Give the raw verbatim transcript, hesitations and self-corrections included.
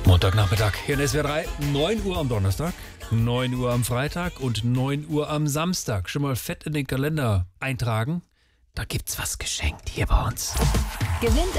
Montagnachmittag hier in S W R drei, neun Uhr am Donnerstag, neun Uhr am Freitag und neun Uhr am Samstag. Schon mal fett in den Kalender eintragen. Da gibt's was geschenkt hier bei uns. Gewinnt